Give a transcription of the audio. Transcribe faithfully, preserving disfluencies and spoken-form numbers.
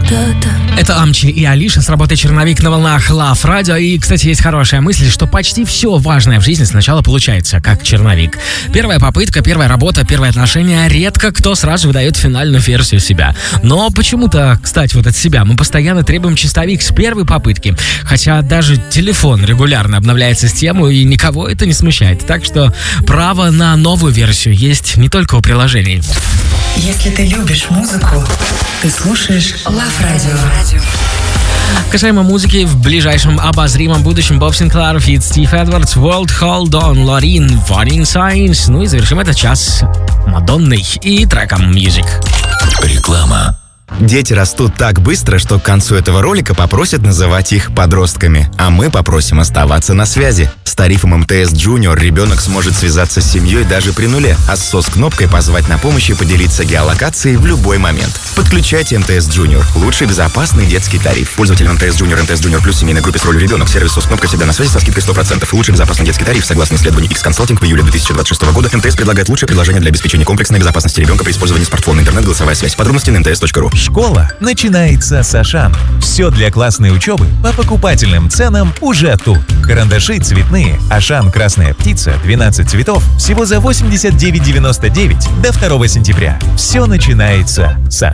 что-то. Это Амчи и Алиша с работой «Черновик» на волнах Love Radio. И, кстати, есть хорошая мысль, что почти все важное в жизни сначала получается, как черновик. Первая попытка, первая работа, первые отношения. Редко кто сразу выдает финальную версию себя. Но почему-то, кстати, вот от себя мы постоянно требуем чистовик с первой попытки. Хотя даже телефон регулярно обновляет систему, и никого это не смущает. Так что право на новую версию есть не только у приложений. Если ты любишь музыку, ты слушаешь Love Radio. Касаемо музыки, в ближайшем обозримом будущем Боб Синклар, фит Стив Эдвардс, World Hold On, Лорин, Warning Signs. Ну и завершим этот час Мадонной и треком Music. Реклама. Дети растут так быстро, что к концу этого ролика попросят называть их подростками. А мы попросим оставаться на связи. С тарифом эм тэ эс Junior ребенок сможет связаться с семьей даже при нуле, а с сос-кнопкой позвать на помощь и поделиться геолокацией в любой момент. Подключайте эм тэ эс Junior. Лучший безопасный детский тариф. Пользователям эм тэ эс Junior, эм тэ эс Junior Plus, семейной группе с ролью ребенок. Сервис сос-кнопка всегда на связи со скидкой сто процентов. Лучший безопасный детский тариф. Согласно исследованию X-Consulting в июле две тысячи двадцать шестого года, эм тэ эс предлагает лучшее предложение для обеспечения комплексной безопасности ребенка при использовании смартфона, интернет, голосовая связь. Подробности на эм тэ эс точка ру. Школа начинается с Ашан. Все для классной учебы по покупательным ценам уже тут. Карандаши цветные. Ашан «Красная птица» двенадцать цветов всего за восемьдесят девять девяносто девять до второго сентября. Все начинается с